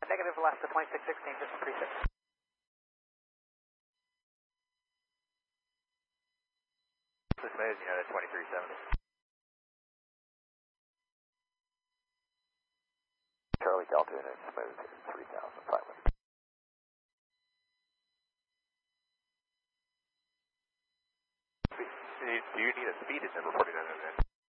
Negative, last to 2616, just preset. This is United 2370. Charlie Delta Unit, smooth, 3,500. Do you need a speed in number 49 then?